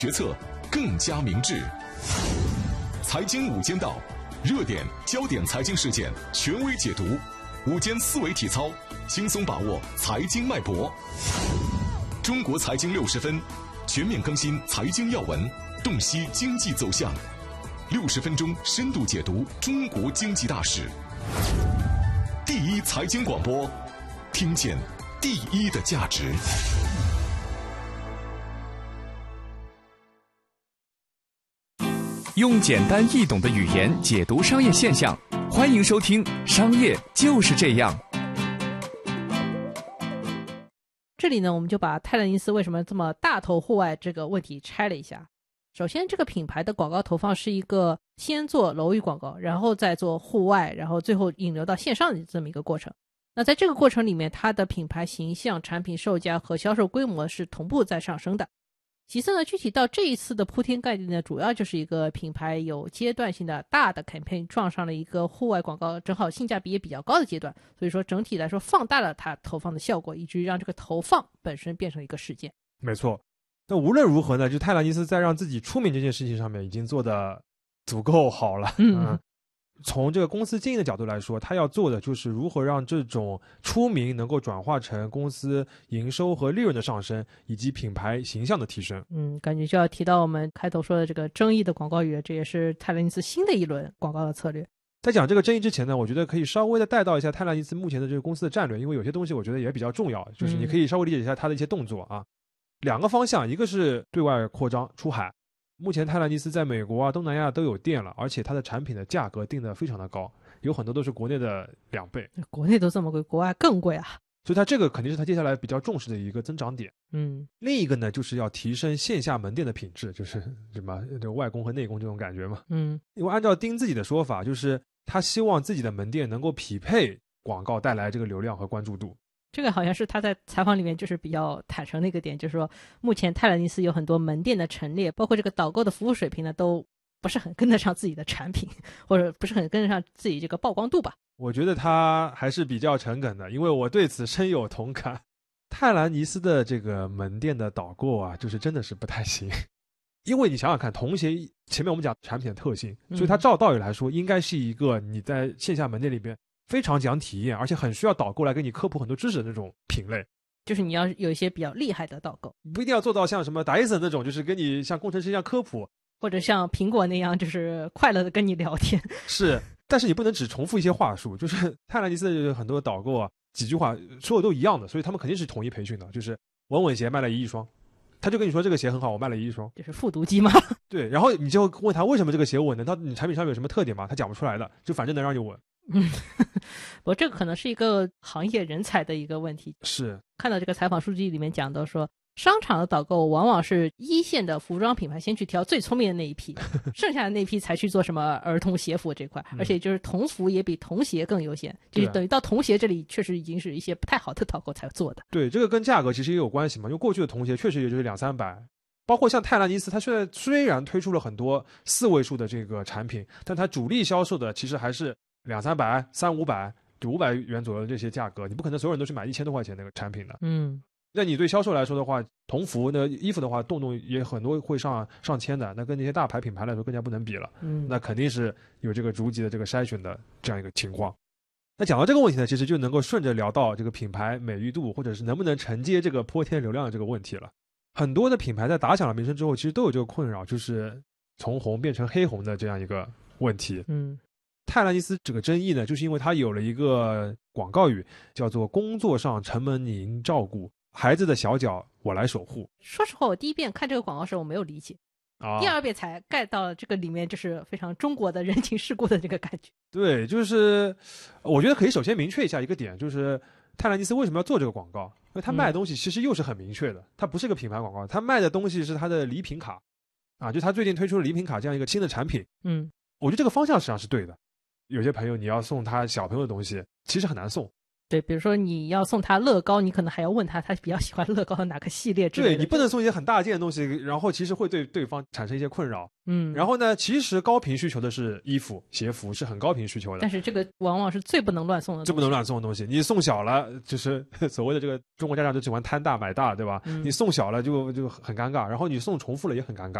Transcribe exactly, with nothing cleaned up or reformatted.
决策更加明智。财经午间道，热点焦点财经事件权威解读，午间思维体操，轻松把握财经脉搏。中国财经六十分，全面更新财经要闻，洞悉经济走向。六十分钟深度解读中国经济大事。第一财经广播，听见第一的价值。 用简单易懂的语言解读商业现象，欢迎收听《商业就是这样》。 这里呢，我们就把泰勒尼斯为什么这么大投户外这个问题拆了一下。首先，这个品牌的广告投放是一个先做楼宇广告，然后再做户外，然后最后引流到线上的这么一个过程。那在这个过程里面，它的品牌形象、产品售价和销售规模是同步在上升的。其次呢，具体到这一次的铺天盖地呢，主要就是一个品牌有阶段性的大的 campaign 撞上了一个户外广告正好性价比也比较高的阶段，所以说整体来说放大了它投放的效果，以至于让这个投放本身变成一个事件。 没错。那无论如何呢，就泰勒尼斯在让自己出名这件事情上面已经做得足够好了。 嗯， 嗯从这个公司经营的角度来说，他要做的就是如何让这种出名能够转化成公司营收和利润的上升，以及品牌形象的提升。 嗯，感觉就要提到我们开头说的这个争议的广告语，这也是泰勒尼斯新的一轮广告的策略。 在讲这个争议之前呢，我觉得可以稍微的带到一下泰勒尼斯目前的这个公司的战略，因为有些东西我觉得也比较重要，就是你可以稍微理解一下他的一些动作啊。嗯、两个方向，一个是对外扩张出海。目前泰勒尼斯在美国啊、东南亚都有店了，而且它的产品的价格定得非常的高，有很多都是国内的两倍。 国内都这么贵，国外更贵啊！ 所以它这个肯定是它接下来比较重视的一个增长点。 嗯， 另一个呢，就是要提升线下门店的品质，就是什么外公和内公这种感觉嘛。 嗯， 因为按照丁自己的说法，就是他希望自己的门店能够匹配广告带来这个流量和关注度。 这个好像是他在采访里面就是比较坦诚的一个点，就是说目前泰勒尼斯有很多门店的陈列，包括这个导购的服务水平呢，都不是很跟得上自己的产品，或者不是很跟得上自己这个曝光度吧。 我觉得他还是比较诚恳的，因为我对此深有同感。泰勒尼斯的这个门店的导购啊，就是真的是不太行。因为你想想看，童鞋前面我们讲产品的特性，所以它照道理来说应该是一个你在线下门店里边非常讲体验，而且很需要导购来给你科普很多知识的那种品类。 就是你要有一些比较厉害的导购， 不一定要做到像什么达伊森那种，就是跟你像工程师一样科普， 或者像苹果那样就是快乐的跟你聊天。 是，但是你不能只重复一些话术。就是泰勒尼斯的很多导购啊，几句话说的都一样的，所以他们肯定是统一培训的。就是稳稳鞋卖了一亿双，他就跟你说这个鞋很好，我卖了一亿双， 就是复读机嘛。 对，然后你就问他为什么这个鞋稳呢？他你产品上面有什么特点吗？他讲不出来的，就反正能让你稳。 嗯，不过这个可能是一个行业人才的一个问题。 是， 看到这个采访数据里面讲到说，商场的导购往往是一线的服装品牌先去挑最聪明的那一批，剩下的那一批才去做什么儿童鞋服这块，而且就是童服也比童鞋更优先，就是等于到童鞋这里确实已经是一些不太好的导购才做的。 对，这个跟价格其实也有关系嘛，因为过去的童鞋确实也就是两三百。包括像泰勒尼斯，它现在虽然推出了很多四位数的这个产品，但它主力销售的其实还是两三百、三五百、就五百元左右的这些价格，你不可能所有人都去买一千多块钱那个产品的。 嗯， 那你对销售来说的话，同服那衣服的话，动动也很多会上上千的，那跟那些大牌品牌来说更加不能比了。 嗯， 那肯定是有这个逐级的这个筛选的这样一个情况。那讲到这个问题呢，其实就能够顺着聊到这个品牌美誉度，或者是能不能承接这个泼天流量的这个问题了。很多的品牌在打响了名声之后，其实都有这个困扰，就是从红变成黑红的这样一个问题。 嗯， 泰勒尼斯这个争议呢，就是因为他有了一个广告语，叫做工作上城门您照顾，孩子的小脚我来守护。 说实话，我第一遍看这个广告时候我没有理解，啊、第二遍才 get 到这个里面就是非常中国的人情世故的这个感觉。 对，就是我觉得可以首先明确一下一个点，就是泰勒尼斯为什么要做这个广告？因为他卖的东西其实又是很明确的，嗯、他不是个品牌广告，他卖的东西是他的礼品卡，啊，就他最近推出了礼品卡这样一个新的产品。 嗯， 我觉得这个方向实际上是对的。有些朋友你要送他小朋友的东西，其实很难送， 对，比如说你要送他乐高，你可能还要问他他比较喜欢乐高的哪个系列之类的。 对，你不能送一些很大件的东西，然后其实会对对方产生一些困扰。 嗯， 然后呢，其实高频需求的是衣服、鞋服，是很高频需求的。 但是这个往往是最不能乱送的东西， 最不能乱送的东西。你送小了，就是所谓的这个中国家长就喜欢贪大买大，对吧？ 嗯、 你送小了就就很尴尬，然后你送重复了也很尴尬。